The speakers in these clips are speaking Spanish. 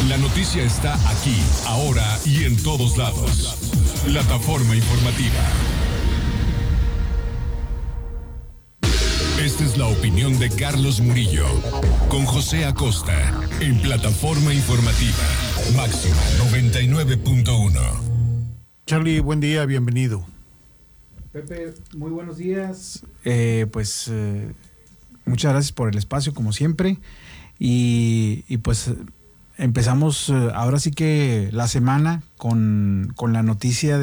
La noticia está aquí, ahora y en todos lados. Plataforma informativa. Esta es la opinión de Carlos Murillo, con José Acosta, en Plataforma informativa. Máxima 99.1. Charlie, buen día, bienvenido. Pepe, muy buenos días. Muchas gracias por el espacio, como siempre. Y pues empezamos ahora sí que la semana con la noticia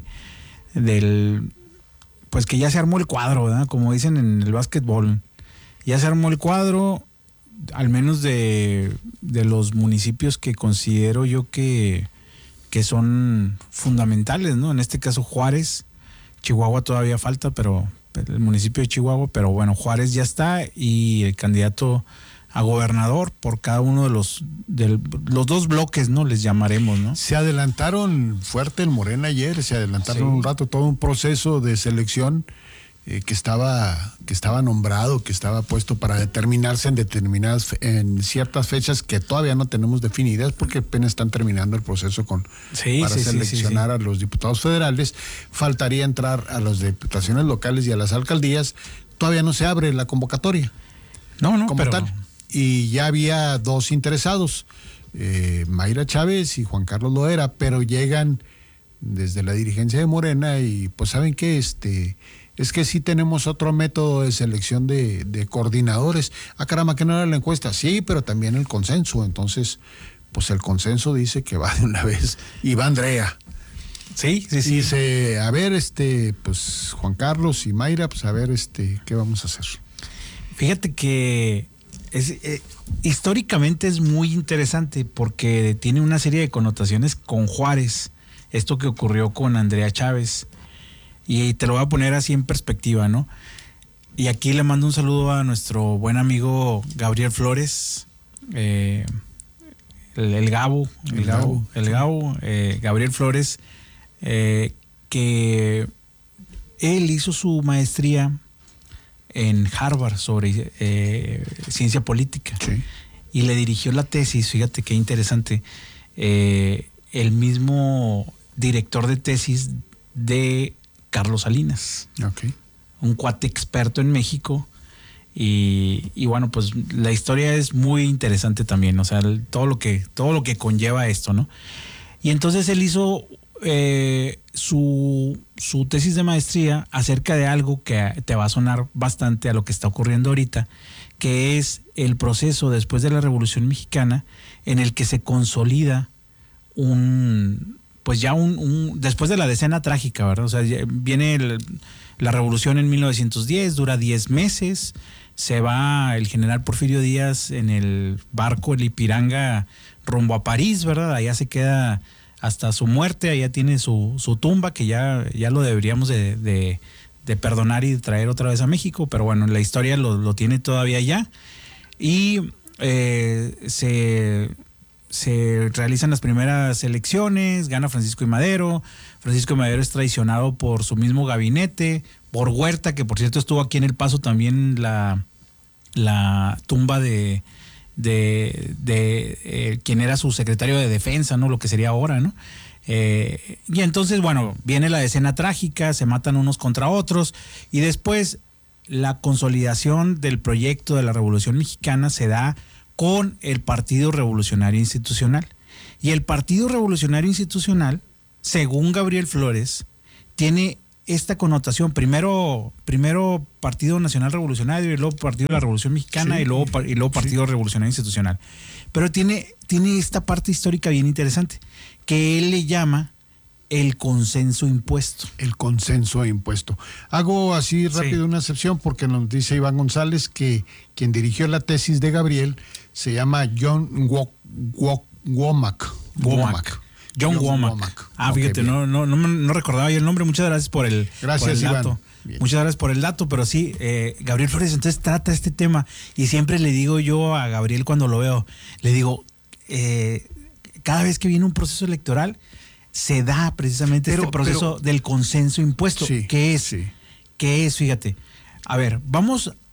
pues que ya se armó el cuadro, ¿verdad? Como dicen en el básquetbol. Ya se armó el cuadro, al menos de los municipios que considero yo que son fundamentales, ¿no? En este caso Juárez, Chihuahua todavía falta, pero el municipio de Chihuahua, pero bueno, Juárez ya está, y el candidato a gobernador por cada uno de los dos bloques, ¿no? Les llamaremos, ¿no? Se adelantaron fuerte en Morena ayer, se adelantaron un rato, todo un proceso de selección que estaba nombrado, que estaba puesto para determinarse en ciertas fechas que todavía no tenemos definidas, porque apenas están terminando el proceso para seleccionar a los diputados federales. Faltaría entrar a las diputaciones locales y a las alcaldías. Todavía no se abre la convocatoria. Pero tal. Y ya había dos interesados, Mayra Chávez y Juan Carlos Loera, pero llegan desde la dirigencia de Morena y pues saben que es que sí tenemos otro método de selección de coordinadores. Caramba, que no era la encuesta. Sí, pero también el consenso. Entonces, pues el consenso dice que va de una vez y va Andrea. Sí. Dice, a ver, pues Juan Carlos y Mayra, pues a ver, ¿qué vamos a hacer? Fíjate que históricamente es muy interesante porque tiene una serie de connotaciones con Juárez, esto que ocurrió con Andrea Chávez, y te lo voy a poner así en perspectiva, ¿no? Y aquí le mando un saludo a nuestro buen amigo Gabriel Flores, el Gabo, Gabriel Flores, que él hizo su maestría en Harvard sobre ciencia política. Sí. Y le dirigió la tesis, fíjate qué interesante, el mismo director de tesis de Carlos Salinas. Okay. Un cuate experto en México. Y bueno, pues la historia es muy interesante también, o sea, todo lo que conlleva esto, ¿no? Y entonces él hizo su tesis de maestría acerca de algo que te va a sonar bastante a lo que está ocurriendo ahorita, que es el proceso después de la Revolución Mexicana en el que se consolida después de la decena trágica, ¿verdad? O sea, viene la revolución en 1910, dura 10 meses, se va el general Porfirio Díaz en el barco El Ipiranga rumbo a París, ¿verdad? Allá se queda hasta su muerte, allá tiene su tumba, que ya lo deberíamos de perdonar y traer otra vez a México, pero bueno, la historia lo tiene todavía allá. Y se realizan las primeras elecciones, gana Francisco I. Madero. Francisco I. Madero es traicionado por su mismo gabinete, por Huerta, que por cierto estuvo aquí en El Paso también la tumba de quien era su secretario de defensa, ¿no? Lo que sería ahora, ¿no? Y entonces, bueno, viene la decena trágica, se matan unos contra otros, y después la consolidación del proyecto de la Revolución Mexicana se da con el Partido Revolucionario Institucional. Y el Partido Revolucionario Institucional, según Gabriel Flores, tiene esta connotación, primero Partido Nacional Revolucionario, y luego Partido de la Revolución Mexicana, sí, y luego Partido Revolucionario Institucional. Pero tiene esta parte histórica bien interesante, que él le llama el consenso impuesto. El consenso impuesto. Hago así rápido una excepción porque nos dice Iván González que quien dirigió la tesis de Gabriel se llama John Womack. John Womack. Fíjate, no recordaba yo el nombre. Muchas gracias por el dato. Muchas gracias por el dato, pero sí, Gabriel Flores entonces trata este tema, y siempre le digo yo a Gabriel cuando lo veo, le digo, cada vez que viene un proceso electoral, se da precisamente este proceso del consenso impuesto. Sí, ¿Qué es? Fíjate. A ver, vamos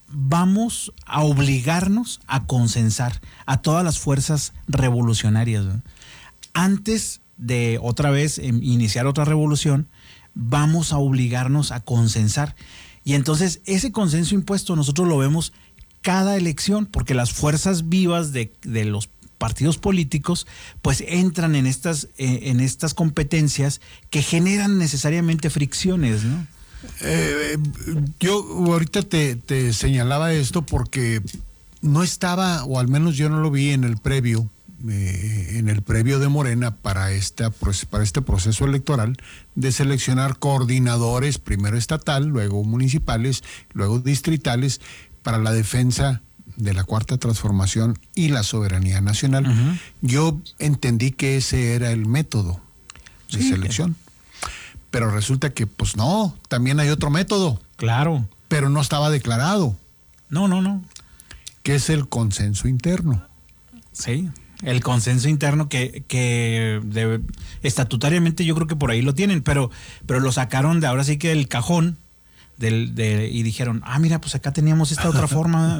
vamos a obligarnos a consensar a todas las fuerzas revolucionarias, ¿no? Antes de otra vez iniciar otra revolución, vamos a obligarnos a consensar. Y entonces ese consenso impuesto nosotros lo vemos cada elección, porque las fuerzas vivas de los partidos políticos pues entran en estas competencias que generan necesariamente fricciones, ¿no? Yo ahorita te señalaba esto porque no estaba, o al menos yo no lo vi en el previo de Morena para este proceso electoral, de seleccionar coordinadores, primero estatal, luego municipales, luego distritales, para la defensa de la Cuarta Transformación y la soberanía nacional. Uh-huh. Yo entendí que ese era el método de selección. Pero resulta que, pues no, también hay otro método. Claro. Pero no estaba declarado. No. Que es el consenso interno. Sí, el consenso interno estatutariamente yo creo que por ahí lo tienen, pero lo sacaron de ahora sí que del cajón. Y dijeron, mira, pues acá teníamos esta otra forma.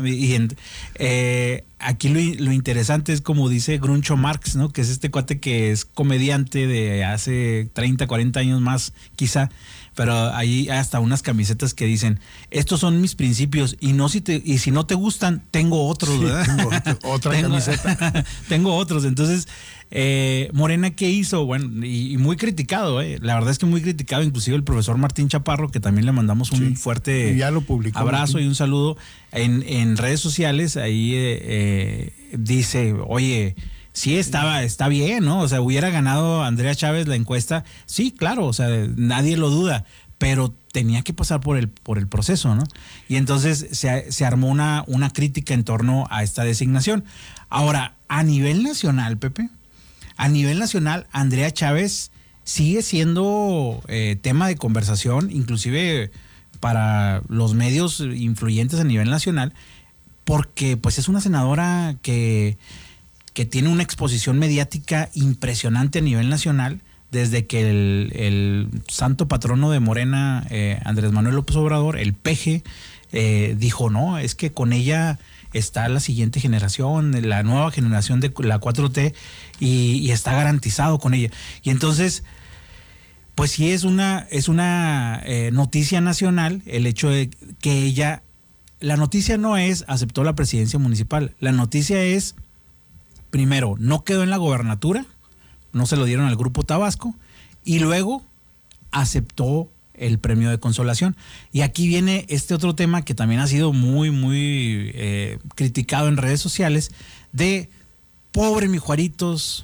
Aquí lo interesante es, como dice Groucho Marx, ¿no? Que es este cuate que es comediante de hace 30, 40 años más, quizá. Pero ahí hay hasta unas camisetas que dicen, estos son mis principios, y si no te gustan, tengo otros, ¿verdad? Tengo otra camiseta. Tengo otros. Entonces, Morena, ¿qué hizo? Bueno, y muy criticado, la verdad es que muy criticado, inclusive el profesor Martín Chaparro, que también le mandamos un fuerte ya lo publicó, abrazo Martín. Y un saludo en redes sociales. Ahí dice, oye, sí está bien, ¿no? O sea, hubiera ganado Andrea Chávez la encuesta, sí, claro, o sea, nadie lo duda, pero tenía que pasar por el proceso, ¿no? Y entonces se armó una crítica en torno a esta designación. Ahora, a nivel nacional, Pepe, Andrea Chávez sigue siendo tema de conversación, inclusive para los medios influyentes a nivel nacional, porque pues es una senadora que tiene una exposición mediática impresionante a nivel nacional, desde que el santo patrono de Morena, Andrés Manuel López Obrador, el PG, dijo, no, es que con ella está la siguiente generación, la nueva generación de la 4T, y está garantizado con ella. Y entonces, pues sí es una noticia nacional el hecho de que ella, la noticia no es aceptó la presidencia municipal, la noticia es, primero, no quedó en la gobernatura, no se lo dieron al Grupo Tabasco, y luego aceptó el premio de consolación. Y aquí viene este otro tema que también ha sido muy, muy criticado en redes sociales, de pobre mi Juaritos,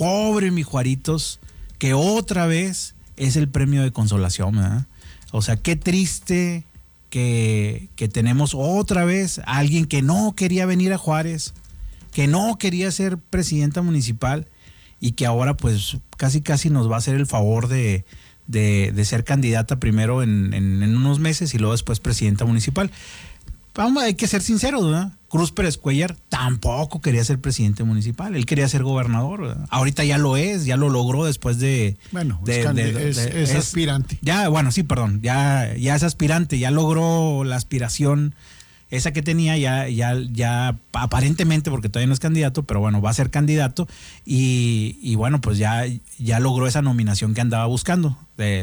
que otra vez es el premio de consolación, ¿verdad? O sea, qué triste que tenemos otra vez a alguien que no quería venir a Juárez, que no quería ser presidenta municipal, y que ahora pues casi nos va a hacer el favor de ser candidata primero en unos meses y luego después presidenta municipal. Vamos, hay que ser sinceros, ¿verdad? Cruz Pérez Cuéllar tampoco quería ser presidente municipal, él quería ser gobernador, ¿verdad? Ahorita ya lo es, ya lo logró después de... Bueno, es aspirante. Ya, bueno, sí, perdón, ya es aspirante, ya logró la aspiración esa que tenía, ya aparentemente, porque todavía no es candidato, pero bueno, va a ser candidato, y bueno, pues ya logró esa nominación que andaba buscando.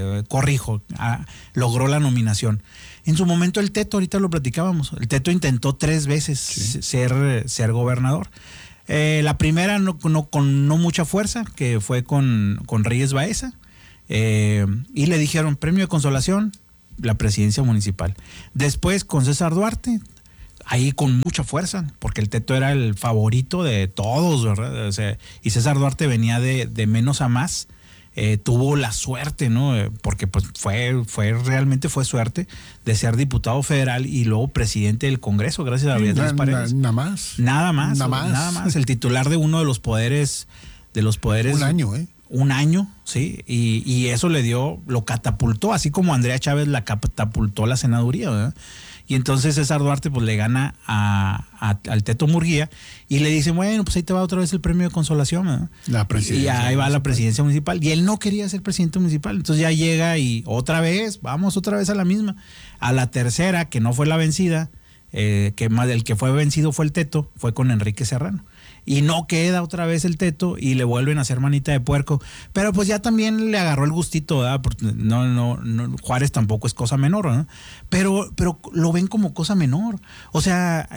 Logró la nominación. En su momento el Teto, ahorita lo platicábamos, el Teto intentó 3 veces ser gobernador. La primera con no mucha fuerza, que fue con Reyes Baeza, y le dijeron premio de consolación, la presidencia municipal. Después con César Duarte, ahí con mucha fuerza, porque el Teto era el favorito de todos, ¿verdad? O sea, y César Duarte venía de menos a más. Tuvo la suerte, ¿no? Porque pues realmente fue suerte de ser diputado federal y luego presidente del Congreso, gracias a Beatriz Paredes. Nada más. El titular de uno de los poderes. Un año, Un año, sí, y eso lo catapultó, así como Andrea Chávez la catapultó a la senaduría, ¿verdad? Y entonces César Duarte pues le gana al Teto Murguía y le dice, bueno, pues ahí te va otra vez el premio de consolación, ¿verdad? Y ahí va la presidencia municipal. Y él no quería ser presidente municipal, entonces ya llega y vamos otra vez a la misma. A la tercera, que no fue la vencida, el que fue vencido fue el Teto, fue con Enrique Serrano. Y no queda otra vez el Teto y le vuelven a hacer manita de puerco. Pero pues ya también le agarró el gustito, ¿verdad? Porque no, Juárez tampoco es cosa menor, ¿no? Pero lo ven como cosa menor. O sea,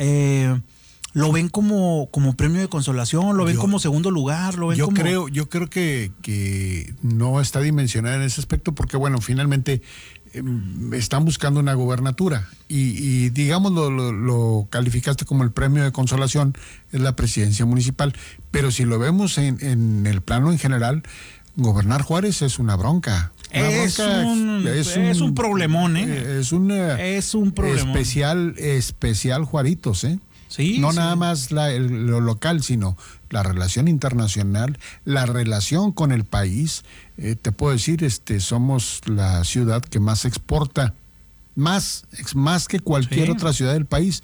lo ven como premio de consolación, lo ven como segundo lugar, lo ven yo creo que no está dimensionada en ese aspecto porque, bueno, finalmente están buscando una gobernatura y digamos lo calificaste como el premio de consolación, es la presidencia municipal, pero si lo vemos en el plano en general, gobernar Juárez es una bronca. Es un problemón, ¿eh? Es un problemón. Especial Juaritos, ¿eh? Sí, no sí. nada más lo local, sino la relación internacional, la relación con el país. Te puedo decir, somos la ciudad que más exporta, más que cualquier otra ciudad del país,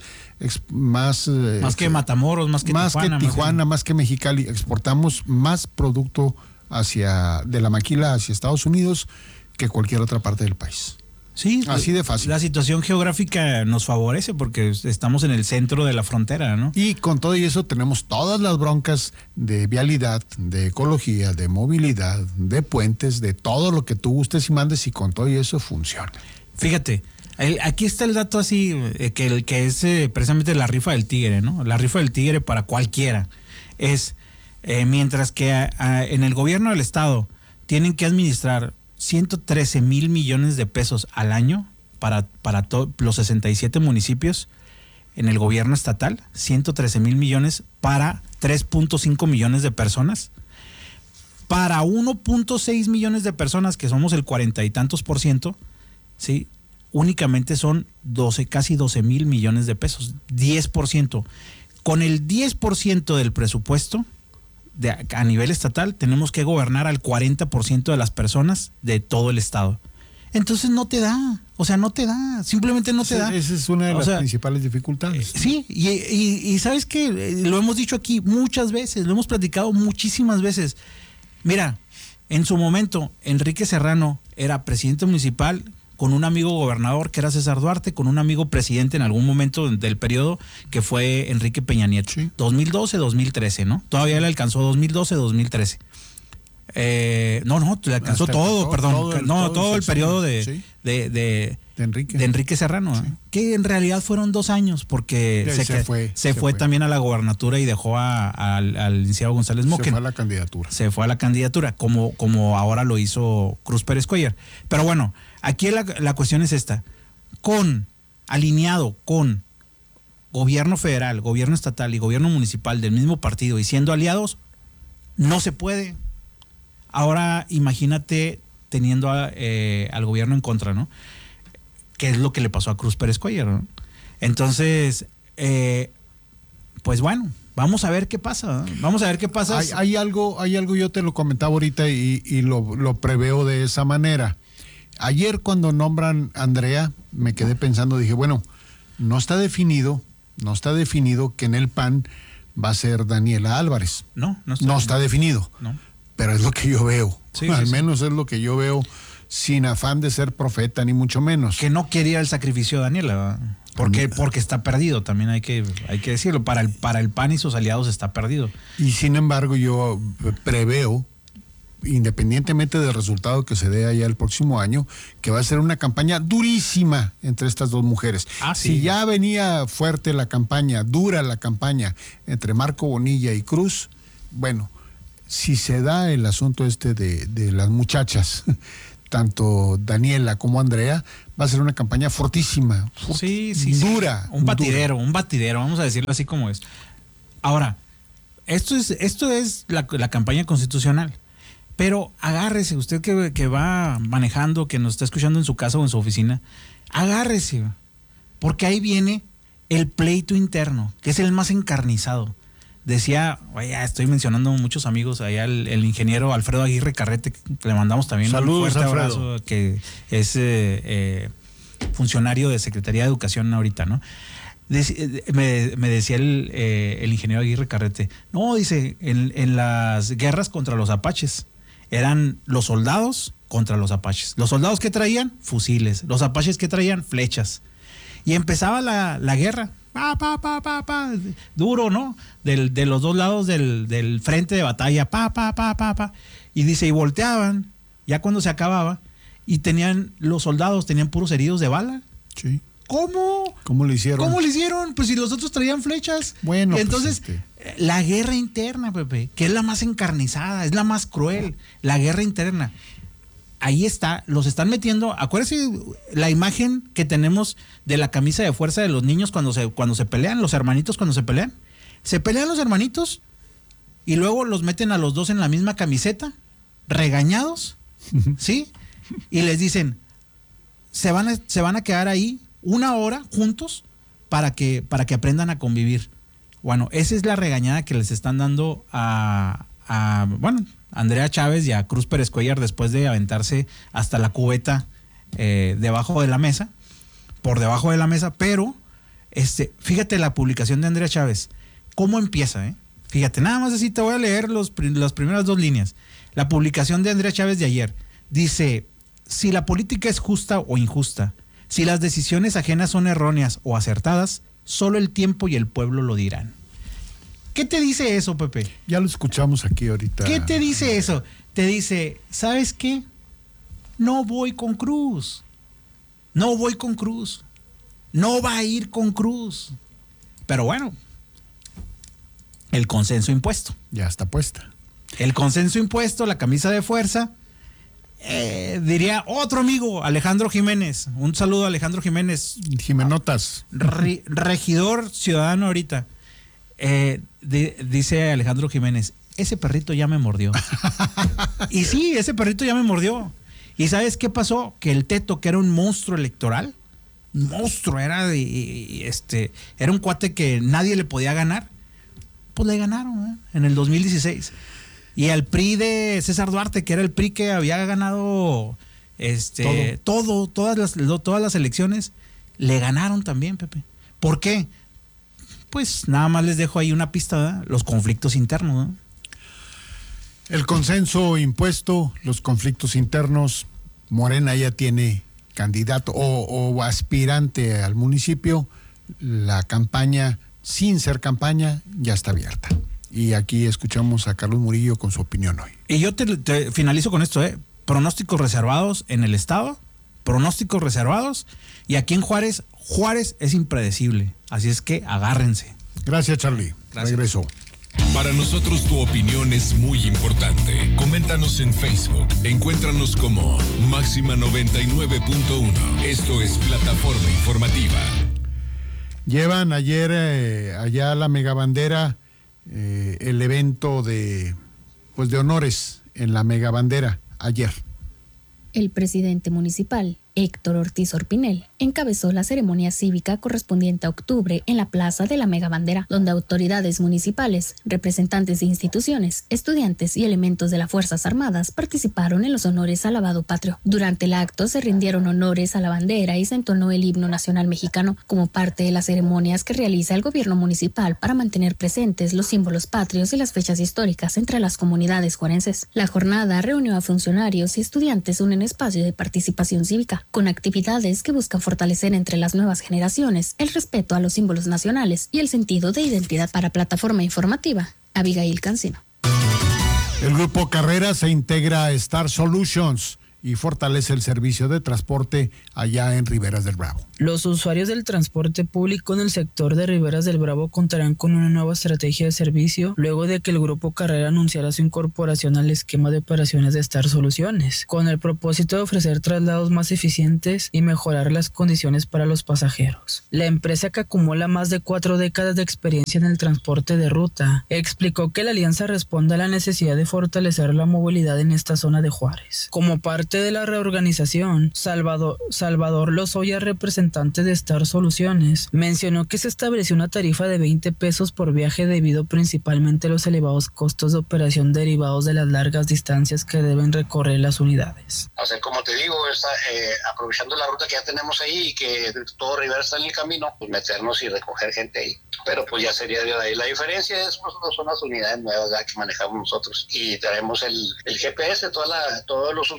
más que Matamoros, más que Tijuana, más que Mexicali, exportamos más producto de la maquila hacia Estados Unidos que cualquier otra parte del país. Sí, así de fácil. La situación geográfica nos favorece porque estamos en el centro de la frontera, ¿no? Y con todo eso tenemos todas las broncas de vialidad, de ecología, de movilidad, de puentes, de todo lo que tú gustes y mandes, y con todo eso funciona. Fíjate, aquí está el dato así, que es precisamente la rifa del tigre, ¿no? La rifa del tigre para cualquiera es, mientras que en el gobierno del estado tienen que administrar 113 mil millones de pesos al año para los 67 municipios. En el gobierno estatal, 113 mil millones para 3.5 millones de personas. Para 1.6 millones de personas, que somos el 40 y tantos %, ¿sí? Únicamente son casi 12 mil millones de pesos, 10%. Con el 10% del presupuesto a nivel estatal, tenemos que gobernar al 40% de las personas de todo el estado. Entonces no te da, simplemente no te da. Esa es una de las principales dificultades. Sí, y sabes que lo hemos dicho aquí muchas veces, lo hemos platicado muchísimas veces. Mira, en su momento, Enrique Serrano era presidente municipal con un amigo gobernador que era César Duarte, con un amigo presidente en algún momento del periodo que fue Enrique Peña Nieto. Sí. 2012-2013, ¿no? Todavía le alcanzó 2012-2013. No, le alcanzó todo el periodo de Enrique Serrano, sí. Que en realidad fueron 2 años, porque se fue también a la gobernatura y dejó al licenciado González Moquen. Se fue a la candidatura, como ahora lo hizo Cruz Pérez Cuellar. Pero bueno, aquí la cuestión es esta. Alineado con gobierno federal, gobierno estatal y gobierno municipal del mismo partido y siendo aliados, no se puede. Ahora imagínate teniendo al gobierno en contra, ¿no? ¿Qué es lo que le pasó a Cruz Pérez Cuellar, ¿no? Entonces, pues bueno, vamos a ver qué pasa, ¿no? Vamos a ver qué pasa. Hay algo, yo te lo comentaba ahorita y lo preveo de esa manera. Ayer cuando nombran a Andrea, me quedé pensando, dije, bueno, no está definido que en el PAN va a ser Daniela Álvarez. No está definido. No. Pero es lo que yo veo. Sí, Al menos es lo que yo veo, sin afán de ser profeta, ni mucho menos. Que no quería el sacrificio de Daniela, ¿verdad? Porque está perdido, también hay que decirlo. Para el PAN y sus aliados está perdido. Y sin embargo, yo preveo, independientemente del resultado que se dé allá el próximo año, que va a ser una campaña durísima entre estas dos mujeres. Sí. Si ya venía fuerte la campaña, dura la campaña entre Marco Bonilla y Cruz, bueno, si se da el asunto de las muchachas, tanto Daniela como Andrea, va a ser una campaña fortísima, dura. Un batidero, vamos a decirlo así como es. Ahora, esto es la campaña constitucional, pero agárrese, usted que va manejando, que nos está escuchando en su casa o en su oficina, agárrese, porque ahí viene el pleito interno, que es el más encarnizado. Decía, ya estoy mencionando muchos amigos, allá el ingeniero Alfredo Aguirre Carrete, que le mandamos también saludos, un fuerte Alfredo. abrazo, que es funcionario de Secretaría de Educación ahorita, ¿no? Me decía el ingeniero Aguirre Carrete, no, dice, en las guerras contra los apaches, eran los soldados contra los apaches. Los soldados que traían, fusiles. Los apaches que traían, flechas. Y empezaba la guerra, duro, ¿no? De los dos lados del frente de batalla, y dice, y volteaban, ya cuando se acababa, y los soldados tenían puros heridos de bala. Sí. ¿Cómo? ¿Cómo lo hicieron? ¿Cómo lo hicieron? Pues si los otros traían flechas. Bueno, entonces, la guerra interna, Pepe, que es la más encarnizada, es la más cruel, la guerra interna. Ahí está, los están metiendo. Acuérdense la imagen que tenemos de la camisa de fuerza de los niños cuando se pelean, los hermanitos cuando se pelean. Se pelean los hermanitos y luego los meten a los dos en la misma camiseta, regañados, ¿sí? Y les dicen, se van a quedar ahí 1 hora juntos para que aprendan a convivir. Bueno, esa es la regañada que les están dando a Andrea Chávez y a Cruz Pérez Cuellar después de aventarse hasta la cubeta debajo de la mesa, por debajo de la mesa. Pero fíjate la publicación de Andrea Chávez, cómo empieza, fíjate, nada más así te voy a leer las primeras 2 líneas. La publicación de Andrea Chávez de ayer dice: si la política es justa o injusta, si las decisiones ajenas son erróneas o acertadas, solo el tiempo y el pueblo lo dirán. ¿Qué te dice eso, Pepe? Ya lo escuchamos aquí ahorita. ¿Qué te dice eso? Te dice, ¿sabes qué? No voy con Cruz. No voy con Cruz. No va a ir con Cruz. Pero bueno, el consenso impuesto. Ya está puesta. El consenso impuesto, la camisa de fuerza. Diría otro amigo, Alejandro Jiménez. Un saludo a Alejandro Jiménez. Jimenotas. Regidor ciudadano ahorita. Dice Alejandro Jiménez, ese perrito ya me mordió. Y sí, ese perrito ya me mordió. ¿Y sabes qué pasó? Que el Teto, que era un monstruo electoral, era un cuate que nadie le podía ganar, pues le ganaron en el 2016. Y al PRI de César Duarte, que era el PRI que había ganado todas las elecciones, le ganaron también, Pepe. ¿Por qué? Pues nada más les dejo ahí una pista, ¿verdad? Los conflictos internos, ¿no? El consenso impuesto, los conflictos internos. Morena ya tiene candidato o aspirante al municipio. La campaña, sin ser campaña, ya está abierta. Y aquí escuchamos a Carlos Murillo con su opinión hoy. Y yo te finalizo con esto, pronósticos reservados en el estado, pronósticos reservados, y aquí en Juárez es impredecible, así es que agárrense. Gracias, Charlie. Gracias. Regreso. Para nosotros tu opinión es muy importante. Coméntanos en Facebook. Encuéntranos como Máxima 99.1. Esto es Plataforma Informativa. Llevan ayer allá a la Megabandera el evento de honores en la Megabandera ayer. El presidente municipal, Héctor Ortiz Orpinel, encabezó la ceremonia cívica correspondiente a octubre en la Plaza de la Megabandera, donde autoridades municipales, representantes de instituciones, estudiantes y elementos de las Fuerzas Armadas participaron en los honores al lavado patrio. Durante el acto se rindieron honores a la bandera y se entonó el himno nacional mexicano como parte de las ceremonias que realiza el gobierno municipal para mantener presentes los símbolos patrios y las fechas históricas entre las comunidades juarenses. La jornada reunió a funcionarios y estudiantes en un espacio de participación cívica, con actividades que buscan fortalecer entre las nuevas generaciones el respeto a los símbolos nacionales y el sentido de identidad. Para Plataforma Informativa, Abigail Cancino. El grupo Carrera se integra a Star Solutions y fortalece el servicio de transporte allá en Riberas del Bravo. Los usuarios del transporte público en el sector de Riberas del Bravo contarán con una nueva estrategia de servicio luego de que el grupo Carrera anunciara su incorporación al esquema de operaciones de Star Soluciones, con el propósito de ofrecer traslados más eficientes y mejorar las condiciones para los pasajeros. La empresa, que acumula más de 4 décadas de experiencia en el transporte de ruta, explicó que la alianza responde a la necesidad de fortalecer la movilidad en esta zona de Juárez. Como parte de la reorganización, Salvador Lozoya, representante de Star Soluciones, mencionó que se estableció una tarifa de 20 pesos por viaje debido principalmente a los elevados costos de operación derivados de las largas distancias que deben recorrer las unidades. O sea, como te digo, aprovechando la ruta que ya tenemos ahí y que todo Rivera está en el camino, pues meternos y recoger gente ahí. Pero pues ya sería de ahí. La diferencia es pues son las unidades nuevas que manejamos nosotros y traemos el GPS, todos los usuarios de nosotros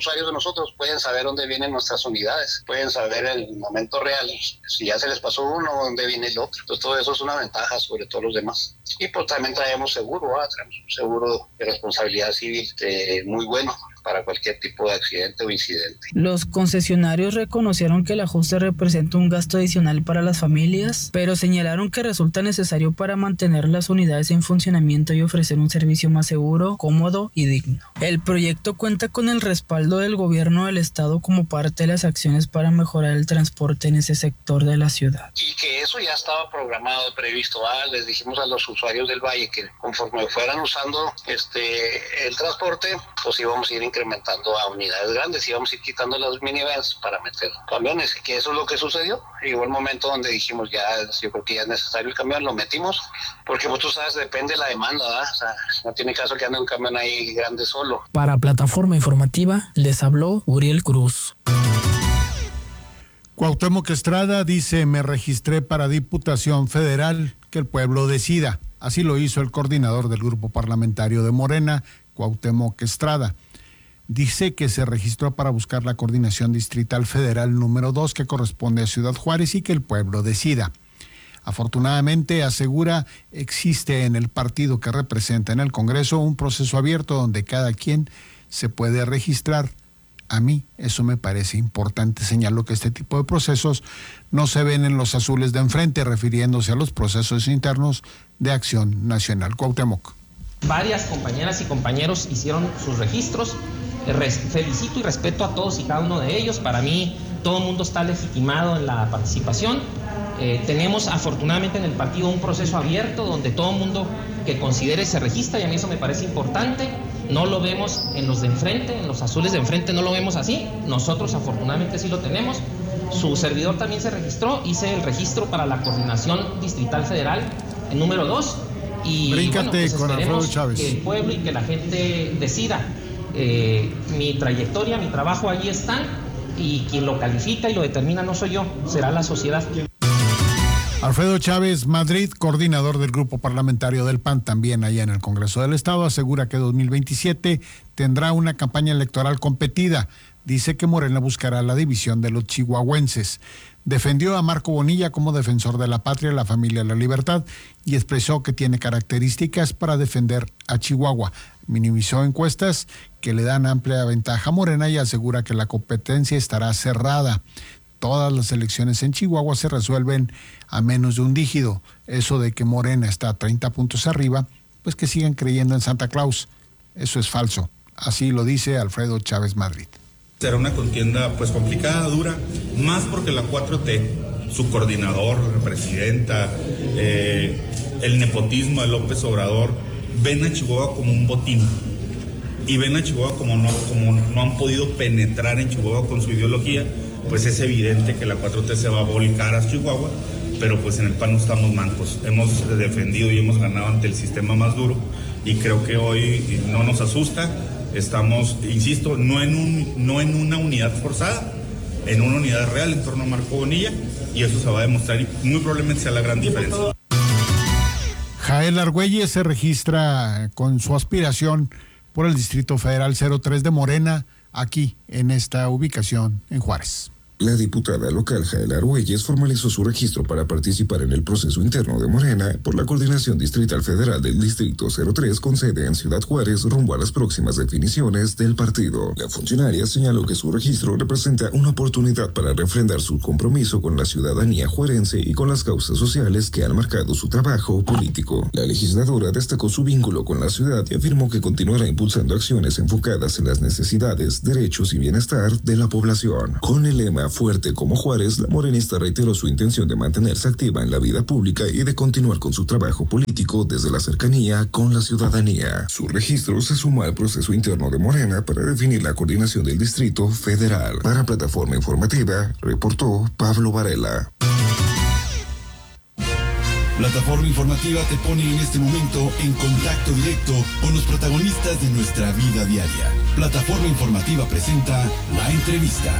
nosotros, pueden saber dónde vienen nuestras unidades, pueden saber el momento real, si ya se les pasó uno, dónde viene el otro. Entonces todo eso es una ventaja sobre todos los demás. Y pues también traemos seguro, traemos un seguro de responsabilidad civil muy bueno para cualquier tipo de accidente o incidente. Los concesionarios reconocieron que el ajuste representa un gasto adicional para las familias, pero señalaron que resulta necesario para mantener las unidades en funcionamiento y ofrecer un servicio más seguro, cómodo y digno. El proyecto cuenta con el respaldo del gobierno del estado como parte de las acciones para mejorar el transporte en ese sector de la ciudad. Y que eso ya estaba programado, previsto. Les dijimos a los usuarios del Valle que conforme fueran usando el transporte, pues íbamos a ir incrementando a unidades grandes, íbamos a ir quitando las minivans para meter camiones, que eso es lo que sucedió. Llegó el momento donde dijimos yo creo que ya es necesario el camión, lo metimos, porque pues tú sabes, depende de la demanda, ¿verdad? O sea, no tiene caso que ande un camión ahí grande solo. Para Plataforma Informativa les habló Uriel Cruz. Cuauhtémoc Estrada dice: me registré para Diputación Federal, que el pueblo decida. Así lo hizo el coordinador del grupo parlamentario de Morena, Cuauhtémoc Estrada. Dice que se registró para buscar la coordinación distrital federal número 2 que corresponde a Ciudad Juárez y que el pueblo decida. Afortunadamente, asegura, existe en el partido que representa en el Congreso un proceso abierto donde cada quien se puede registrar. A mí eso me parece importante. Señaló que este tipo de procesos no se ven en los azules de enfrente, refiriéndose a los procesos internos de Acción Nacional. Cuauhtémoc. Varias compañeras y compañeros hicieron sus registros. Felicito y respeto a todos y cada uno de ellos. Para mí todo el mundo está legitimado en la participación. Tenemos afortunadamente en el partido un proceso abierto donde todo el mundo que considere se registra, y a mí eso me parece importante. No lo vemos en los de enfrente, en los azules de enfrente no lo vemos así. Nosotros afortunadamente sí lo tenemos. Su servidor también se registró, hice el registro para la coordinación distrital federal, el número 2. Y Bríncate, pues con Alfredo Chávez. Que el pueblo y que la gente decida. Mi trayectoria, mi trabajo allí están, y quien lo califica y lo determina no soy yo, será la sociedad. Alfredo Chávez Madrid, coordinador del grupo parlamentario del PAN, también allá en el Congreso del Estado, asegura que 2027 tendrá una campaña electoral competida. Dice que Morena buscará la división de los chihuahuenses. Defendió a Marco Bonilla como defensor de la patria, la familia y la libertad, y expresó que tiene características para defender a Chihuahua. Minimizó encuestas que le dan amplia ventaja a Morena y asegura que la competencia estará cerrada. Todas las elecciones en Chihuahua se resuelven a menos de un dígito. Eso de que Morena está a 30 puntos arriba, pues que sigan creyendo en Santa Claus. Eso es falso. Así lo dice Alfredo Chávez Madrid. Será una contienda pues complicada, dura, más porque la 4T, su coordinador, la presidenta, el nepotismo de López Obrador, ven a Chihuahua como un botín. Y ven a Chihuahua como no han podido penetrar en Chihuahua con su ideología, pues es evidente que la 4T se va a volcar a Chihuahua, pero pues en el PAN no estamos mancos. Hemos defendido y hemos ganado ante el sistema más duro, y creo que hoy no nos asusta. Estamos, insisto, no en una unidad forzada, en una unidad real en torno a Marco Bonilla, y eso se va a demostrar y muy probablemente sea la gran diferencia. Jael Argüelles se registra con su aspiración por el Distrito Federal 03 de Morena, aquí en esta ubicación en Juárez. La diputada local Jael Argüelles formalizó su registro para participar en el proceso interno de Morena por la Coordinación Distrital Federal del Distrito 03 con sede en Ciudad Juárez rumbo a las próximas definiciones del partido. La funcionaria señaló que su registro representa una oportunidad para refrendar su compromiso con la ciudadanía juarense y con las causas sociales que han marcado su trabajo político. La legisladora destacó su vínculo con la ciudad y afirmó que continuará impulsando acciones enfocadas en las necesidades, derechos y bienestar de la población. Con el lema Fuerte como Juárez, la morenista reiteró su intención de mantenerse activa en la vida pública y de continuar con su trabajo político desde la cercanía con la ciudadanía. Su registro se sumó al proceso interno de Morena para definir la coordinación del Distrito Federal. Para Plataforma Informativa, reportó Pablo Varela. Plataforma Informativa te pone en este momento en contacto directo con los protagonistas de nuestra vida diaria. Plataforma Informativa presenta La Entrevista.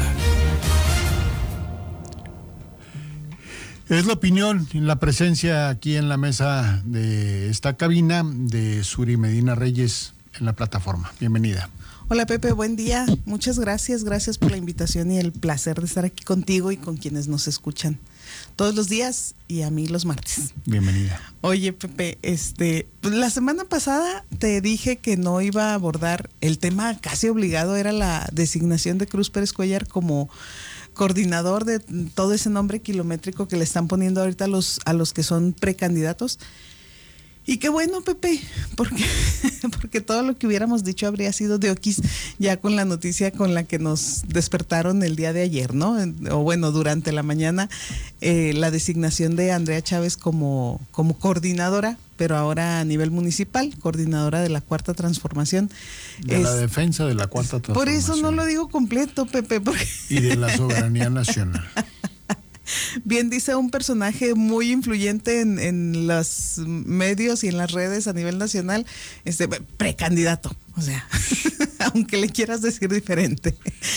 Es la opinión, la presencia aquí en la mesa de esta cabina de Suri Medina Reyes, la plataforma. Bienvenida. Hola Pepe, buen día. Muchas gracias por la invitación y el placer de estar aquí contigo y con quienes nos escuchan todos los días y a mí los martes. Bienvenida. Oye Pepe, la semana pasada te dije que no iba a abordar el tema casi obligado, era la designación de Cruz Pérez Cuellar como coordinador de todo ese nombre kilométrico que le están poniendo ahorita a los que son precandidatos. Y qué bueno, Pepe, porque todo lo que hubiéramos dicho habría sido de oquis ya con la noticia con la que nos despertaron el día de ayer, ¿no? O bueno, durante la mañana, la designación de Andrea Chávez como coordinadora, pero ahora a nivel municipal, coordinadora de la Cuarta Transformación. De la defensa de la Cuarta Transformación. Por eso no lo digo completo, Pepe. Y de la soberanía nacional. Bien dice un personaje muy influyente en los medios y en las redes a nivel nacional, precandidato, o sea, aunque le quieras decir diferente.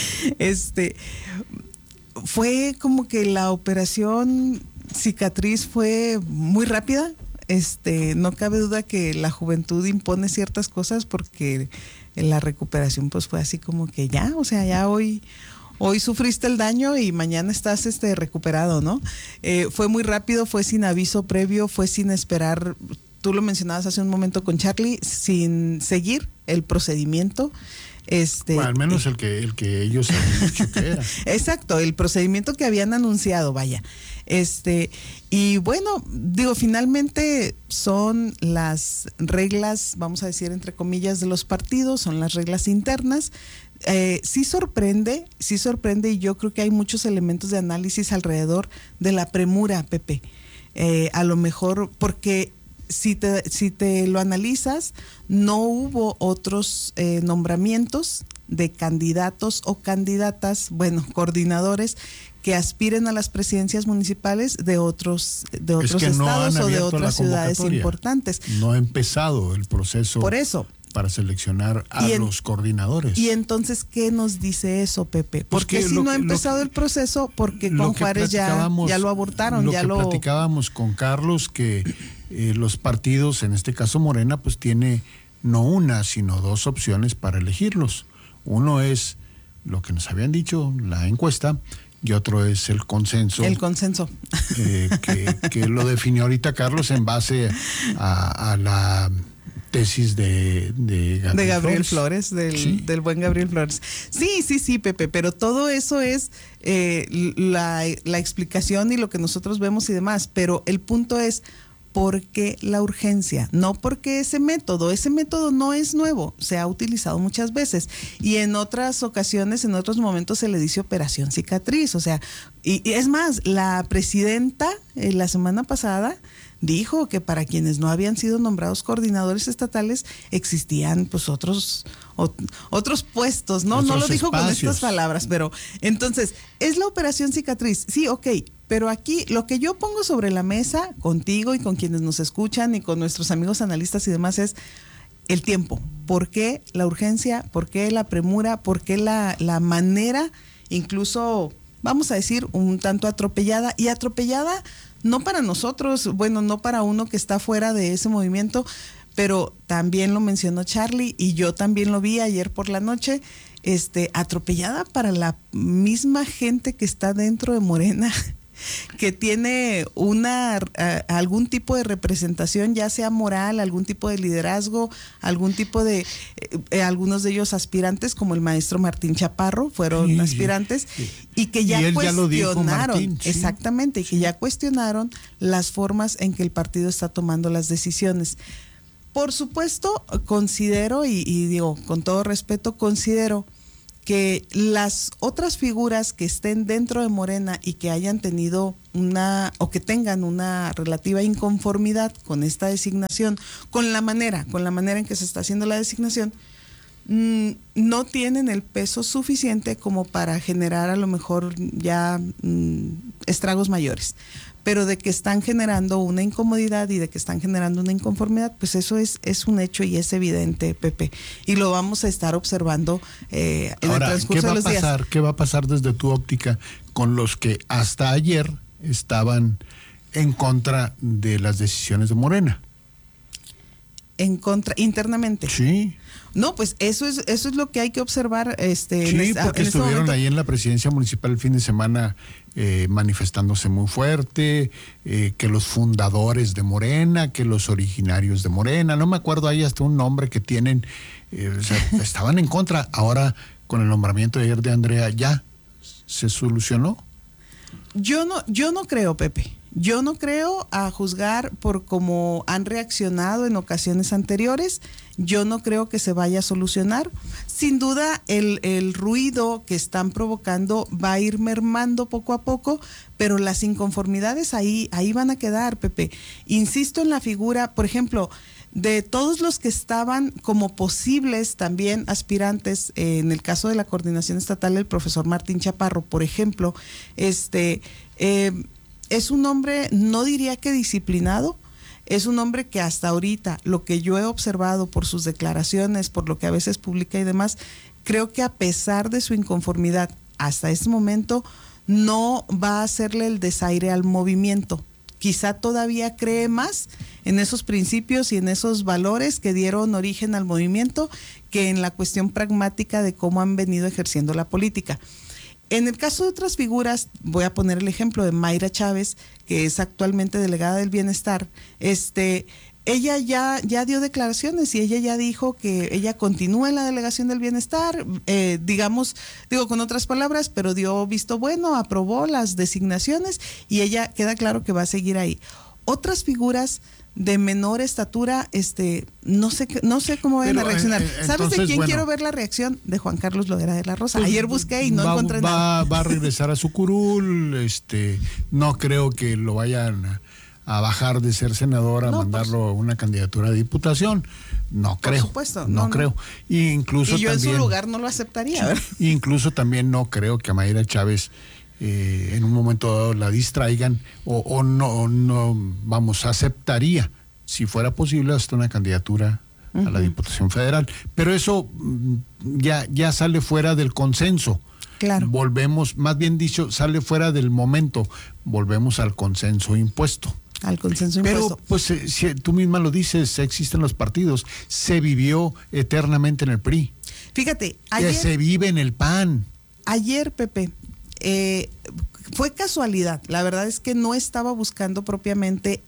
Fue como que la operación cicatriz fue muy rápida. No cabe duda que la juventud impone ciertas cosas porque la recuperación pues fue así como que ya, o sea, ya hoy sufriste el daño y mañana estás recuperado, ¿no? Fue muy rápido, fue sin aviso previo, fue sin esperar, tú lo mencionabas hace un momento con Charlie, sin seguir el procedimiento. Bueno, al menos el que ellos habían dicho que era. Exacto, el procedimiento que habían anunciado, vaya. Y bueno, digo, finalmente son las reglas, vamos a decir entre comillas, de los partidos, son las reglas internas. Sí sorprende y yo creo que hay muchos elementos de análisis alrededor de la premura, Pepe. A lo mejor porque si te lo analizas, no hubo otros nombramientos de candidatos o candidatas, bueno, coordinadores que aspiren a las presidencias municipales de otros estados o de otras ciudades importantes. No ha empezado el proceso. Por eso. Para seleccionar a los coordinadores. Y entonces, ¿qué nos dice eso, Pepe? Porque si no ha empezado el proceso, porque con Juárez ya lo abortaron. Platicábamos con Carlos, que los partidos, en este caso Morena, pues tiene no una, sino dos opciones para elegirlos. Uno es lo que nos habían dicho, la encuesta, y otro es el consenso. El consenso. Que lo definió ahorita Carlos en base a la tesis de Gabriel Flores, del buen Gabriel Flores. Sí, Pepe, pero todo eso es la explicación y lo que nosotros vemos y demás, pero el punto es ¿por qué la urgencia? No porque ese método no es nuevo, se ha utilizado muchas veces y en otras ocasiones, en otros momentos se le dice operación cicatriz, o sea, y es más, la presidenta la semana pasada dijo que para quienes no habían sido nombrados coordinadores estatales existían pues otros puestos, ¿no? No lo dijo espacios. Con estas palabras, pero entonces, ¿es la operación cicatriz? Sí, ok, pero aquí lo que yo pongo sobre la mesa contigo y con quienes nos escuchan y con nuestros amigos analistas y demás es el tiempo. ¿Por qué la urgencia? ¿Por qué la premura? ¿Por qué la manera incluso, vamos a decir, un tanto atropellada? Y atropellada no para nosotros, bueno, no para uno que está fuera de ese movimiento, pero también lo mencionó Charlie y yo también lo vi ayer por la noche, atropellada para la misma gente que está dentro de Morena, que tiene algún tipo de representación, ya sea moral, algún tipo de liderazgo, algún tipo de algunos de ellos aspirantes, como el maestro Martín Chaparro, fueron aspirantes, y que ya cuestionaron, Martín, exactamente, y que ya cuestionaron las formas en que el partido está tomando las decisiones. Por supuesto, considero, y digo con todo respeto, considero que las otras figuras que estén dentro de Morena y que hayan tenido o que tengan una relativa inconformidad con esta designación, con la manera en que se está haciendo la designación, no tienen el peso suficiente como para generar a lo mejor ya estragos mayores. Pero de que están generando una incomodidad y de que están generando una inconformidad, pues eso es un hecho y es evidente, Pepe. Y lo vamos a estar observando en el transcurso de los días. ¿Qué va a pasar desde tu óptica con los que hasta ayer estaban en contra de las decisiones de Morena? En contra, internamente. Sí. No, pues eso es lo que hay que observar. Sí, porque estuvieron ahí en la presidencia municipal el fin de semana manifestándose muy fuerte, que los fundadores de Morena, que los originarios de Morena, no me acuerdo, hay hasta un nombre que tienen, o sea, estaban en contra. Ahora, con el nombramiento de ayer de Andrea, ¿ya se solucionó? Yo no creo, Pepe. Yo no creo, a juzgar por cómo han reaccionado en ocasiones anteriores, yo no creo que se vaya a solucionar. Sin duda, el ruido que están provocando va a ir mermando poco a poco, pero las inconformidades ahí van a quedar, Pepe. Insisto en la figura, por ejemplo, de todos los que estaban como posibles también aspirantes, en el caso de la coordinación estatal, el profesor Martín Chaparro, por ejemplo, es un hombre, no diría que disciplinado, es un hombre que hasta ahorita, lo que yo he observado por sus declaraciones, por lo que a veces publica y demás, creo que a pesar de su inconformidad, hasta este momento no va a hacerle el desaire al movimiento. Quizá todavía cree más en esos principios y en esos valores que dieron origen al movimiento que en la cuestión pragmática de cómo han venido ejerciendo la política. En el caso de otras figuras, voy a poner el ejemplo de Mayra Chávez, que es actualmente delegada del Bienestar. Ella ya dio declaraciones y ella ya dijo que ella continúa en la delegación del Bienestar, digo con otras palabras, pero dio visto bueno, aprobó las designaciones y ella queda claro que va a seguir ahí. Otras figuras de menor estatura, no sé cómo van a reaccionar. ¿Sabes de quién quiero ver la reacción? De Juan Carlos Loera de la Rosa. Pues, ayer busqué y no encontré nada. Va a regresar a su curul, no creo que lo vayan a bajar de ser senador a mandarlo a una candidatura de diputación. No creo. Por supuesto. No creo. Incluso y yo también, en su lugar no lo aceptaría. Sí, incluso también no creo que a Mayra Chávez en un momento dado la distraigan o no, aceptaría, si fuera posible, hasta una candidatura a la Diputación Federal. Pero eso ya sale fuera del consenso. Claro. Volvemos, más bien dicho, sale fuera del momento, volvemos al consenso impuesto. Al consenso impuesto. Pero, pues, si tú misma lo dices, existen los partidos, se vivió eternamente en el PRI. Fíjate, ayer se vive en el PAN. Ayer, Pepe, fue casualidad. La verdad es que no estaba buscando propiamente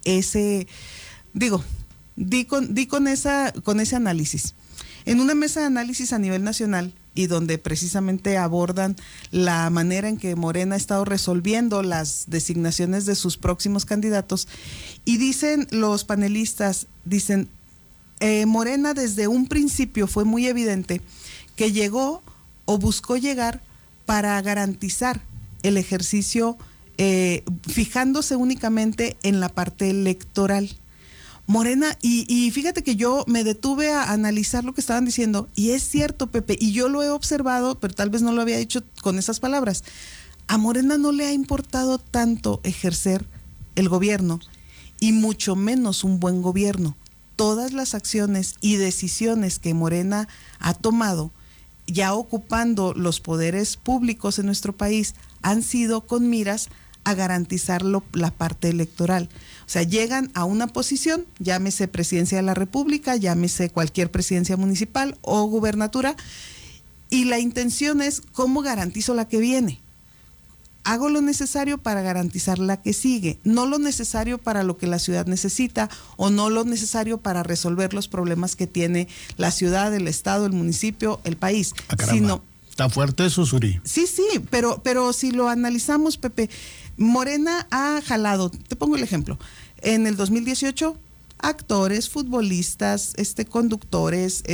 di con ese análisis. En una mesa de análisis a nivel nacional y donde precisamente abordan la manera en que Morena ha estado resolviendo las designaciones de sus próximos candidatos, y dicen los panelistas, Morena desde un principio fue muy evidente que llegó o buscó llegar para garantizar el ejercicio, fijándose únicamente en la parte electoral. Morena, y fíjate que yo me detuve a analizar lo que estaban diciendo, y es cierto, Pepe, y yo lo he observado, pero tal vez no lo había dicho con esas palabras. A Morena no le ha importado tanto ejercer el gobierno, y mucho menos un buen gobierno. Todas las acciones y decisiones que Morena ha tomado, ya ocupando los poderes públicos en nuestro país, han sido con miras a garantizar la parte electoral. O sea, llegan a una posición, llámese presidencia de la República, llámese cualquier presidencia municipal o gubernatura, y la intención es cómo garantizo la que viene. Hago lo necesario para garantizar la que sigue, no lo necesario para lo que la ciudad necesita o no lo necesario para resolver los problemas que tiene la ciudad, el estado, el municipio, el país, sino... ¿Está fuerte eso, Suri? Sí, pero si lo analizamos, Pepe, Morena ha jalado, te pongo el ejemplo, en el 2018, actores, futbolistas, conductores,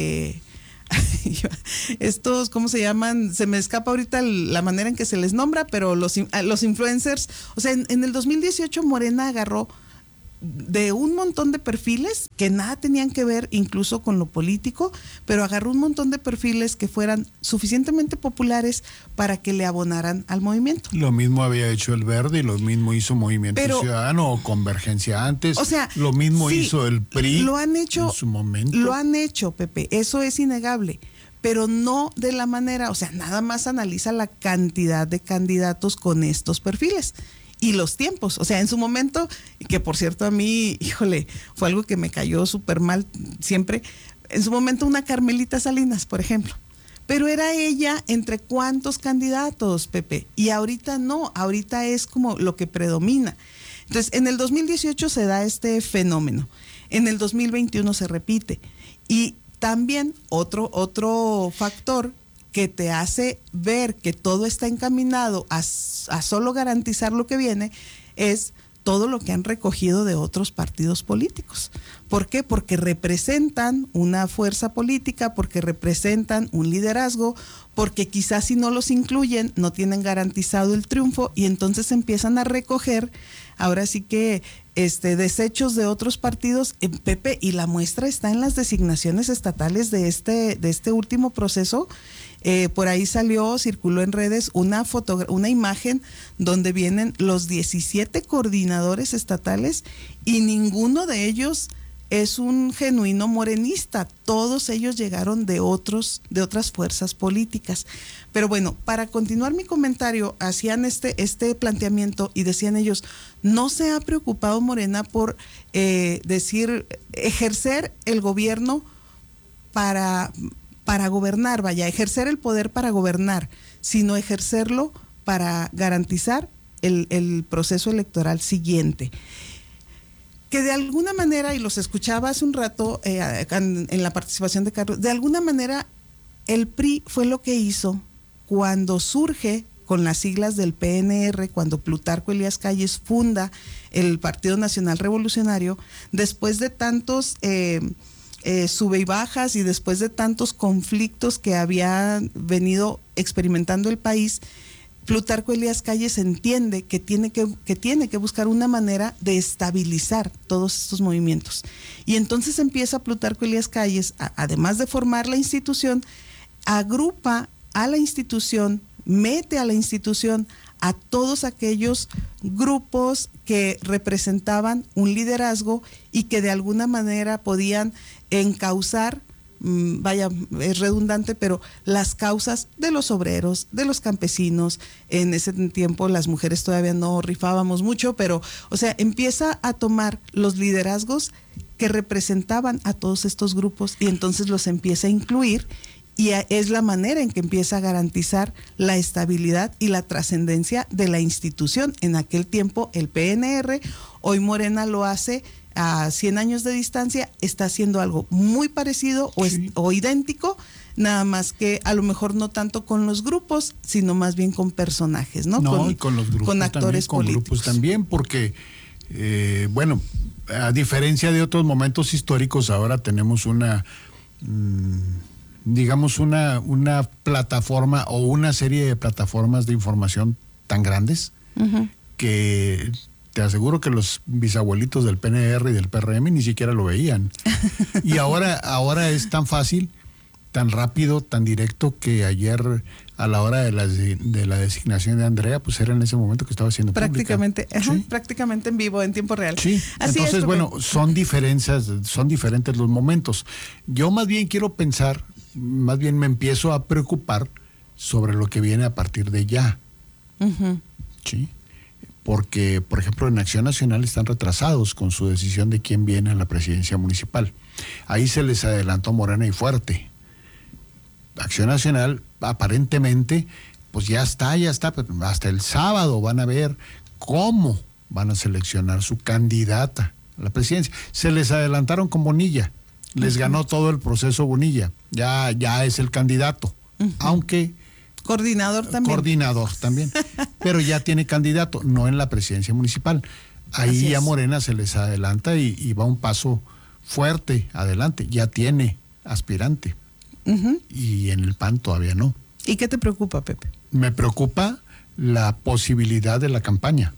estos, ¿cómo se llaman? Se me escapa ahorita la manera en que se les nombra, pero los influencers, o sea, en el 2018 Morena agarró de un montón de perfiles que nada tenían que ver incluso con lo político, pero agarró un montón de perfiles que fueran suficientemente populares para que le abonaran al movimiento. Lo mismo había hecho el Verde y lo mismo hizo Movimiento Ciudadano o Convergencia antes. O sea, lo mismo hizo el PRI en su momento. Lo han hecho, Pepe, eso es innegable, pero no de la manera, o sea, nada más analiza la cantidad de candidatos con estos perfiles. Y los tiempos, o sea, en su momento, que por cierto a mí, híjole, fue algo que me cayó súper mal siempre, En su momento una Carmelita Salinas, por ejemplo. Pero era ella entre cuántos candidatos, Pepe. Y ahorita no, ahorita es como lo que predomina. Entonces, en el 2018 se da este fenómeno. En el 2021 se repite. Y también otro factor que te hace ver que todo está encaminado a solo garantizar lo que viene es todo lo que han recogido de otros partidos políticos. ¿Por qué? Porque representan una fuerza política, porque representan un liderazgo, porque quizás si no los incluyen no tienen garantizado el triunfo y entonces empiezan a recoger, ahora sí que desechos de otros partidos, Pepe, y la muestra está en las designaciones estatales de este último proceso. Por ahí circuló en redes una imagen donde vienen los 17 coordinadores estatales y ninguno de ellos es un genuino morenista. Todos ellos llegaron de otras fuerzas políticas. Pero bueno, para continuar mi comentario, hacían este planteamiento y decían ellos, no se ha preocupado Morena por ejercer el gobierno para gobernar, ejercer el poder para gobernar, sino ejercerlo para garantizar el proceso electoral siguiente. Que de alguna manera, y los escuchaba hace un rato en la participación de Carlos, de alguna manera el PRI fue lo que hizo cuando surge con las siglas del PNR, cuando Plutarco Elías Calles funda el Partido Nacional Revolucionario, después de tantos sube y bajas y después de tantos conflictos que había venido experimentando el país, Plutarco Elías Calles entiende que tiene que buscar una manera de estabilizar todos estos movimientos. Y entonces empieza Plutarco Elías Calles, además de formar la institución, agrupa a la institución, mete a la institución a todos aquellos grupos que representaban un liderazgo y que de alguna manera podían encauzar, es redundante, pero las causas de los obreros, de los campesinos. En ese tiempo las mujeres todavía no rifábamos mucho, pero, o sea, empieza a tomar los liderazgos que representaban a todos estos grupos y entonces los empieza a incluir. Y es la manera en que empieza a garantizar la estabilidad y la trascendencia de la institución. En aquel tiempo el PNR, hoy Morena lo hace a 100 años de distancia, está haciendo algo muy parecido o idéntico, nada más que a lo mejor no tanto con los grupos, sino más bien con personajes, ¿no? Y con los grupos con actores también, políticos. Con grupos también, porque, a diferencia de otros momentos históricos, ahora tenemos una plataforma o una serie de plataformas de información tan grandes que te aseguro que los bisabuelitos del PNR y del PRM ni siquiera lo veían. Y ahora es tan fácil, tan rápido, tan directo, que ayer a la hora de la designación de Andrea, pues era en ese momento que estaba haciendo prácticamente, prácticamente en vivo, en tiempo real. Sí, así entonces, son diferentes los momentos. Yo más bien quiero pensar, más bien me empiezo a preocupar sobre lo que viene a partir de ya. Sí. Porque, por ejemplo, en Acción Nacional están retrasados con su decisión de quién viene a la presidencia municipal. Ahí se les adelantó Morena y fuerte. Acción Nacional, aparentemente, pues ya está, pero hasta el sábado van a ver cómo van a seleccionar su candidata a la presidencia. Se les adelantaron con Bonilla, les ganó todo el proceso Bonilla, ya es el candidato, aunque... Coordinador también, pero ya tiene candidato, no en la presidencia municipal. Ahí a Morena se les adelanta y va un paso fuerte adelante, ya tiene aspirante. Y en el PAN todavía no. ¿Y qué te preocupa, Pepe? Me preocupa la posibilidad de la campaña.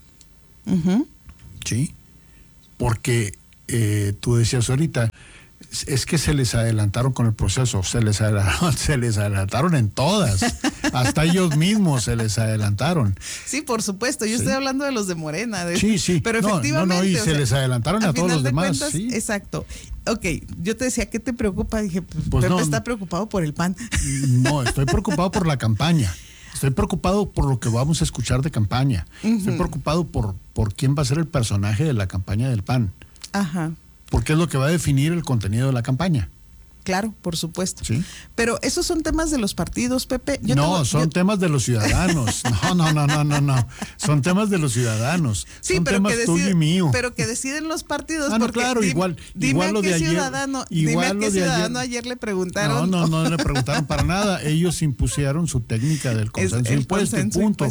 Sí, porque tú decías ahorita, es que se les adelantaron con el proceso, se les adelantaron en todas, hasta ellos mismos se les adelantaron. Sí, por supuesto, yo estoy hablando de los de Morena. Sí. Pero efectivamente. Y se les adelantaron a todos los demás. Cuentas, sí. Exacto. Ok, yo te decía, ¿qué te preocupa? Dije, Pepe está preocupado por el PAN. No, estoy preocupado por la campaña. Estoy preocupado por lo que vamos a escuchar de campaña. Estoy preocupado por quién va a ser el personaje de la campaña del PAN. Ajá. Porque es lo que va a definir el contenido de la campaña. Claro, por supuesto. Sí. Pero esos son temas de los partidos, Pepe. Son temas de los ciudadanos. No. Son temas de los ciudadanos. Sí, son pero temas tuyo y mío. Pero que deciden los partidos. No, porque claro, igual lo de ayer. Dime a qué ciudadano ayer le preguntaron. No le preguntaron para nada. Ellos impusieron su técnica del consenso impuesto. Punto.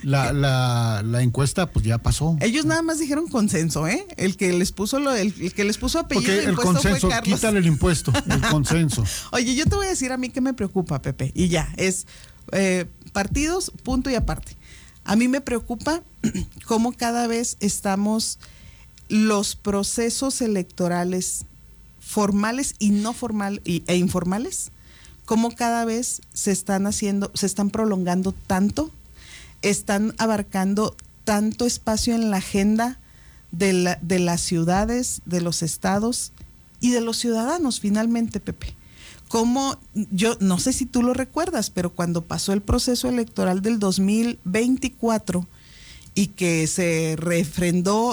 La encuesta pues ya pasó. Ellos nada más dijeron consenso, ¿eh? El que les puso apellido porque de el impuesto consenso, fue Carlos. quítale el impuesto, el consenso. Oye, yo te voy a decir a mí qué me preocupa, Pepe, y ya, es partidos, punto y aparte. A mí me preocupa cómo cada vez estamos los procesos electorales formales y no formales e informales, cómo cada vez se están prolongando tanto, están abarcando tanto espacio en la agenda de las ciudades, de los estados y de los ciudadanos finalmente, Pepe. Como yo no sé si tú lo recuerdas, pero cuando pasó el proceso electoral del 2024 y que se refrendó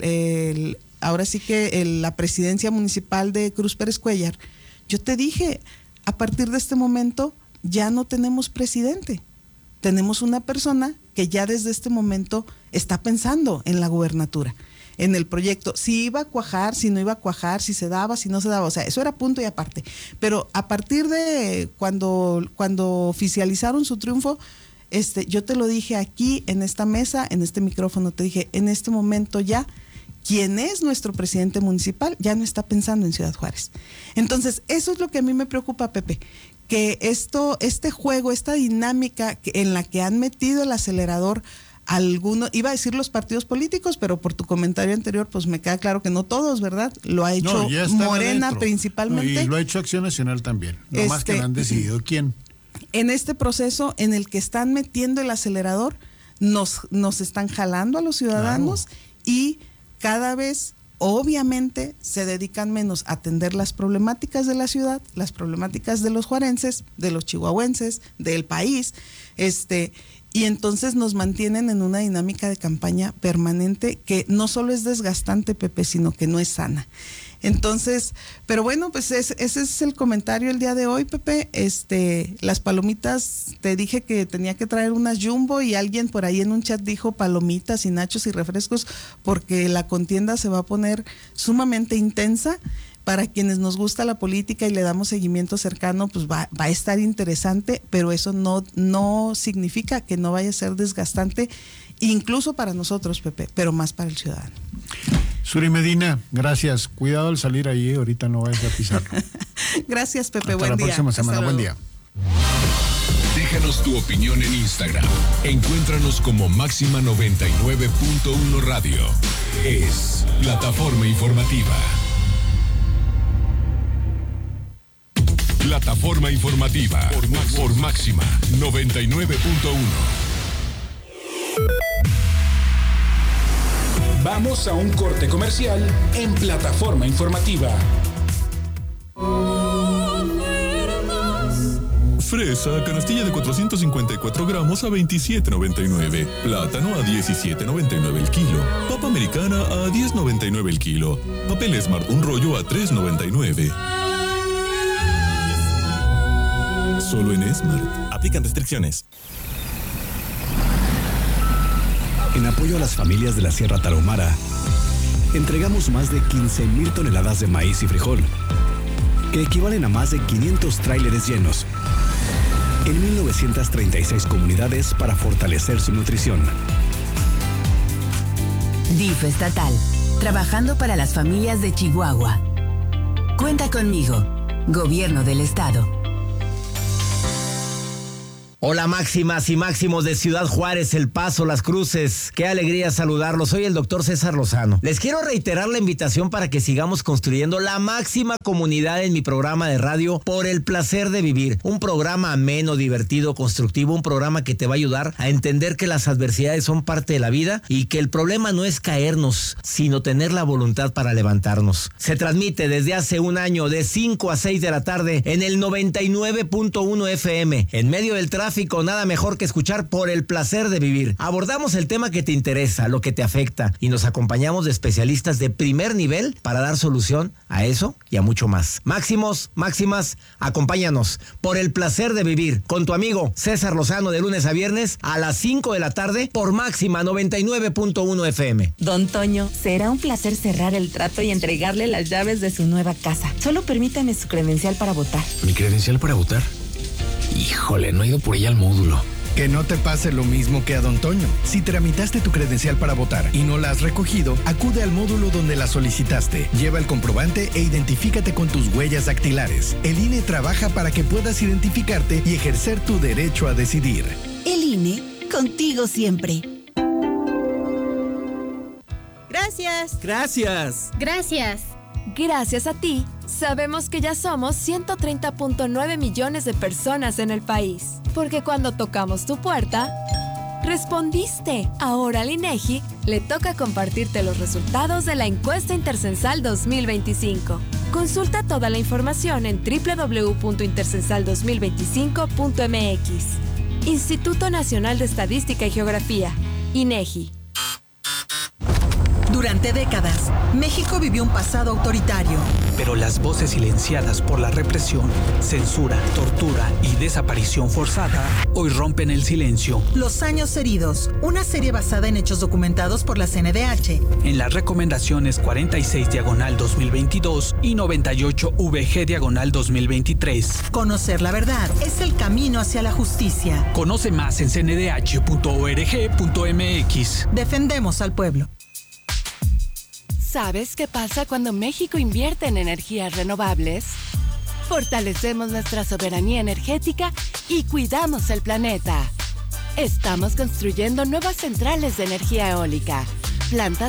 ahora sí que la presidencia municipal de Cruz Pérez Cuéllar, yo te dije, a partir de este momento ya no tenemos presidente. Tenemos una persona que ya desde este momento está pensando en la gubernatura, en el proyecto, si iba a cuajar, si no iba a cuajar, si se daba, si no se daba, o sea, eso era punto y aparte. Pero a partir de cuando oficializaron su triunfo, yo te lo dije aquí en esta mesa, en este micrófono, te dije, en este momento ya, quien es nuestro presidente municipal ya no está pensando en Ciudad Juárez. Entonces, eso es lo que a mí me preocupa, Pepe, que este juego, esta dinámica en la que han metido el acelerador algunos, iba a decir los partidos políticos, pero por tu comentario anterior, pues me queda claro que no todos, ¿verdad? Lo ha hecho Morena adentro, principalmente. Y lo ha hecho Acción Nacional también, no más que no han decidido quién. En este proceso en el que están metiendo el acelerador, nos están jalando a los ciudadanos, claro. Y cada vez, obviamente, se dedican menos a atender las problemáticas de la ciudad, las problemáticas de los juarenses, de los chihuahuenses, del país, y entonces nos mantienen en una dinámica de campaña permanente que no solo es desgastante, Pepe, sino que no es sana. Entonces, pero bueno, pues ese es el comentario el día de hoy, Pepe. Las palomitas, te dije que tenía que traer unas Jumbo y alguien por ahí en un chat dijo palomitas y nachos y refrescos porque la contienda se va a poner sumamente intensa. Para quienes nos gusta la política y le damos seguimiento cercano, pues va a estar interesante, pero eso no significa que no vaya a ser desgastante, incluso para nosotros, Pepe, pero más para el ciudadano. Suri Medina, gracias. Cuidado al salir ahí, ahorita no vayas a pisarlo. Gracias, Pepe. Hasta buen la día. Próxima semana. Buen día. Déjanos tu opinión en Instagram. Encuéntranos como Máxima 99.1 Radio. Es Plataforma Informativa. Plataforma Informativa por Máxima 99.1. Vamos a un corte comercial en Plataforma Informativa. Fresa, canastilla de 454 gramos a $27.99. Plátano a $17.99 el kilo. Papa americana a $10.99 el kilo. Papel Smart un rollo a $3.99. Solo en Smart. Aplican restricciones. En apoyo a las familias de la Sierra Tarahumara, entregamos más de 15,000 toneladas de maíz y frijol, que equivalen a más de 500 tráileres llenos, en 1,936 comunidades para fortalecer su nutrición. DIF estatal, trabajando para las familias de Chihuahua. Cuenta conmigo, Gobierno del Estado. Hola máximas y máximos de Ciudad Juárez, El Paso, Las Cruces. Qué alegría saludarlos. Soy el doctor César Lozano. Les quiero reiterar la invitación para que sigamos construyendo la máxima comunidad en mi programa de radio Por el Placer de Vivir. Un programa ameno, divertido, constructivo, un programa que te va a ayudar a entender que las adversidades son parte de la vida y que el problema no es caernos, sino tener la voluntad para levantarnos. Se transmite desde hace un año de 5 a 6 de la tarde en el 99.1 FM. En medio del tráfico tráfico, nada mejor que escuchar Por el placer de vivir. Abordamos el tema que te interesa, lo que te afecta, y nos acompañamos de especialistas de primer nivel para dar solución a eso y a mucho más. Máximas, acompáñanos. Por el placer de vivir, con tu amigo César Lozano, de lunes a viernes a las 5 de la tarde por Máxima 99.1 FM. Don Toño, será un placer cerrar el trato y entregarle las llaves de su nueva casa. Solo permítame su credencial para votar. ¿Mi credencial para votar? Híjole, no he ido por ella al módulo. Que no te pase lo mismo que a Don Toño. Si tramitaste tu credencial para votar y no la has recogido, acude al módulo donde la solicitaste. Lleva el comprobante e identifícate con tus huellas dactilares. El INE trabaja para que puedas identificarte y ejercer tu derecho a decidir. El INE, contigo siempre. Gracias. Gracias a ti, sabemos que ya somos 130.9 millones de personas en el país. Porque cuando tocamos tu puerta, respondiste. Ahora al INEGI le toca compartirte los resultados de la encuesta Intercensal 2025. Consulta toda la información en www.intercensal2025.mx. Instituto Nacional de Estadística y Geografía, INEGI. Durante décadas, México vivió un pasado autoritario. Pero las voces silenciadas por la represión, censura, tortura y desaparición forzada hoy rompen el silencio. Los años heridos, una serie basada en hechos documentados por la CNDH. En las recomendaciones 46/2022 y 98VG/2023. Conocer la verdad es el camino hacia la justicia. Conoce más en cndh.org.mx. Defendemos al pueblo. ¿Sabes qué pasa cuando México invierte en energías renovables? Fortalecemos nuestra soberanía energética y cuidamos el planeta. Estamos construyendo nuevas centrales de energía eólica, plantas